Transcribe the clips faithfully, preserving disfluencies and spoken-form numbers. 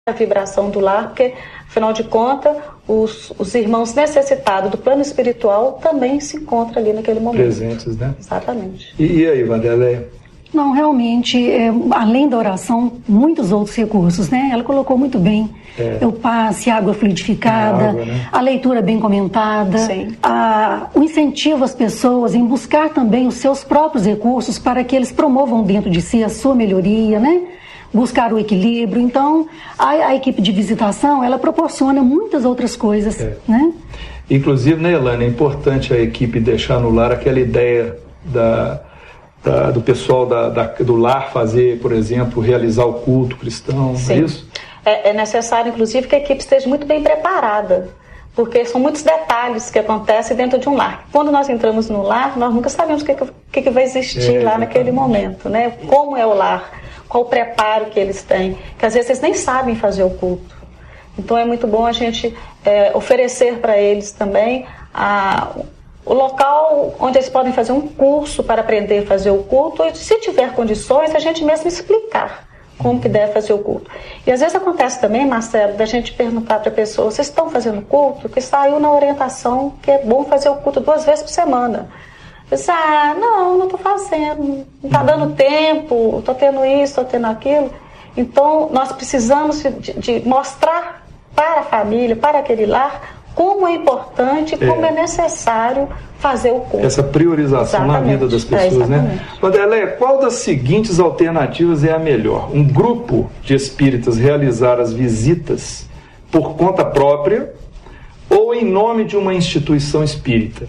a vibração do lar, porque, afinal de contas, os, os irmãos necessitados do plano espiritual também se encontram ali naquele momento. Presentes, né? Exatamente. E, e aí, Vanderleia? Não, realmente, é, além da oração, muitos outros recursos, né? Ela colocou muito bem. É. O passe, água fluidificada, a, água, né? A leitura bem comentada, a, o incentivo às pessoas em buscar também os seus próprios recursos para que eles promovam dentro de si a sua melhoria, né? Buscar o equilíbrio. Então, a, a equipe de visitação, ela proporciona muitas outras coisas, é. né? Inclusive, né, Elane, é importante a equipe deixar no lar aquela ideia da... Da, do pessoal da, da, do lar fazer, por exemplo, realizar o culto cristão, Sim. é isso? É, é necessário, inclusive, que a equipe esteja muito bem preparada, porque são muitos detalhes que acontecem dentro de um lar. Quando nós entramos no lar, nós nunca sabemos o que, que, que vai existir é, lá naquele momento, né? Como é o lar, qual o preparo que eles têm, que às vezes eles nem sabem fazer o culto. Então é muito bom a gente é, oferecer para eles também a... o local onde eles podem fazer um curso para aprender a fazer o culto, e se tiver condições, a gente mesmo explicar como que deve fazer o culto. E às vezes acontece também, Marcelo, da gente perguntar para a pessoa, vocês estão fazendo culto? Que saiu na orientação que é bom fazer o culto duas vezes por semana. Eu disse, ah, não, não estou fazendo, não está dando tempo, estou tendo isso, estou tendo aquilo. Então, nós precisamos de, de mostrar para a família, para aquele lar, como é importante, como é, é necessário fazer o culto. Essa priorização exatamente. Na vida das pessoas, é, né? Vanderleia, qual das seguintes alternativas é a melhor? Um grupo de espíritas realizar as visitas por conta própria ou em nome de uma instituição espírita?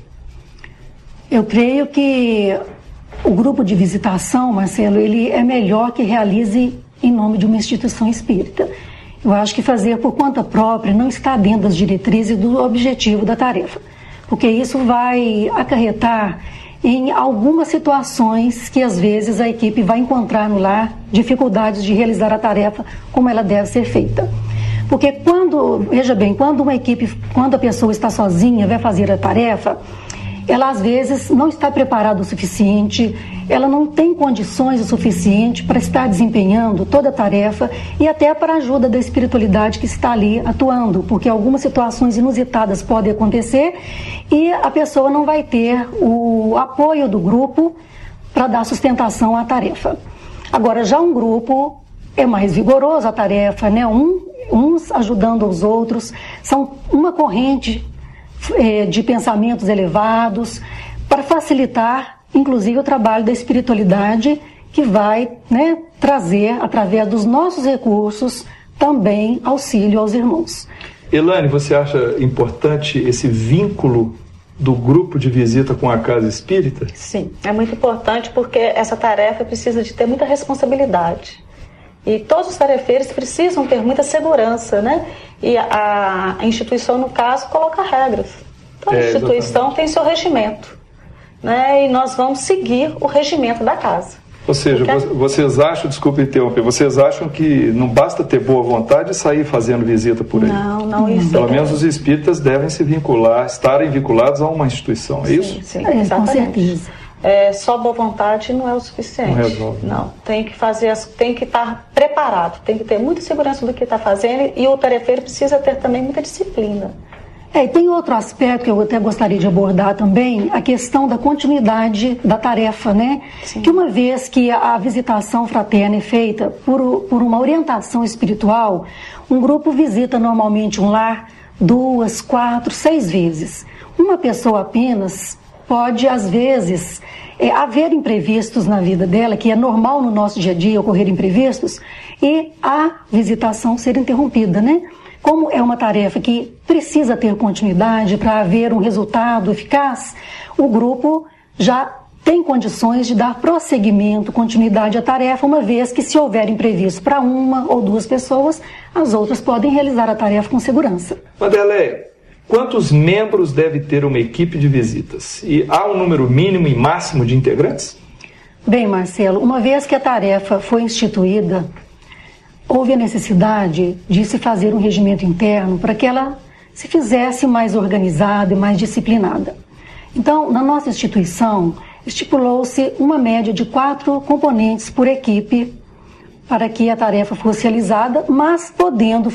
Eu creio que o grupo de visitação, Marcelo, ele é melhor que realize em nome de uma instituição espírita. Eu acho que fazer por conta própria não está dentro das diretrizes do objetivo da tarefa, porque isso vai acarretar em algumas situações que às vezes a equipe vai encontrar no lar dificuldades de realizar a tarefa como ela deve ser feita. Porque quando, veja bem, quando uma equipe, quando a pessoa está sozinha, vai fazer a tarefa, ela às vezes não está preparada o suficiente, ela não tem condições o suficiente para estar desempenhando toda a tarefa e até para a ajuda da espiritualidade que está ali atuando, porque algumas situações inusitadas podem acontecer e a pessoa não vai ter o apoio do grupo para dar sustentação à tarefa. Agora, já um grupo é mais vigoroso a tarefa, né? Um, uns ajudando os outros, são uma corrente de pensamentos elevados, para facilitar, inclusive, o trabalho da espiritualidade, que vai, né, trazer, através dos nossos recursos, também auxílio aos irmãos. Elane, você acha importante esse vínculo do grupo de visita com a casa espírita? Sim, é muito importante, porque essa tarefa precisa de ter muita responsabilidade. E todos os tarefeiros precisam ter muita segurança, né? E a, a instituição, no caso, coloca regras. Toda é, instituição exatamente. Tem seu regimento, né? E nós vamos seguir o regimento da casa. Ou seja, Porque... vocês acham, desculpe interromper, vocês acham que não basta ter boa vontade e sair fazendo visita por aí? Não, não isso. Pelo menos os espíritas devem se vincular, estarem vinculados a uma instituição, é sim, isso? Sim, é, exatamente. Com certeza. É, só boa vontade não é o suficiente. Não resolve. Não, tem que fazer, as, tem que estar preparado, tem que ter muita segurança do que está fazendo, e o tarefeiro precisa ter também muita disciplina. É, e tem outro aspecto que eu até gostaria de abordar também, a questão da continuidade da tarefa, né? Sim. Que uma vez que a visitação fraterna é feita por, por uma orientação espiritual, um grupo visita normalmente um lar duas, quatro, seis vezes. Uma pessoa apenas pode, às vezes, é, haver imprevistos na vida dela, que é normal no nosso dia a dia ocorrer imprevistos, e a visitação ser interrompida, né? Como é uma tarefa que precisa ter continuidade para haver um resultado eficaz, o grupo já tem condições de dar prosseguimento, continuidade à tarefa, uma vez que, se houver imprevisto para uma ou duas pessoas, as outras podem realizar a tarefa com segurança. Vanderleia, quantos membros deve ter uma equipe de visitas? E há um número mínimo e máximo de integrantes? Bem, Marcelo, uma vez que a tarefa foi instituída, houve a necessidade de se fazer um regimento interno para que ela se fizesse mais organizada e mais disciplinada. Então, na nossa instituição, estipulou-se uma média de quatro componentes por equipe para que a tarefa fosse realizada, mas podendo